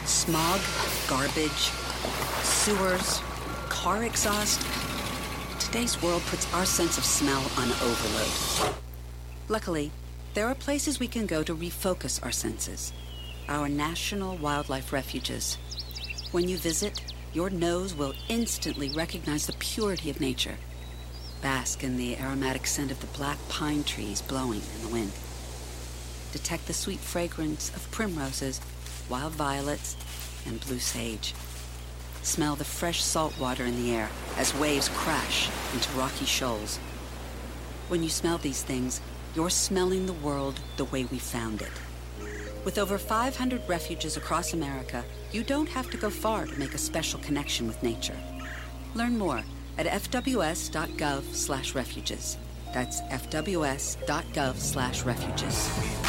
Smog, garbage, sewers, car exhaust. Today's world puts our sense of smell on overload. Luckily, there are places we can go to refocus our senses. Our national wildlife refuges. When you visit, your nose will instantly recognize the purity of nature. Bask in the aromatic scent of the black pine trees blowing in the wind. Detect the sweet fragrance of primroses, wild violets, and blue sage. Smell the fresh salt water in the air as waves crash into rocky shoals. When you smell these things, you're smelling the world the way we found it. With over 500 refuges across America, you don't have to go far to make a special connection with nature. Learn more at fws.gov/refuges. That's fws.gov/refuges.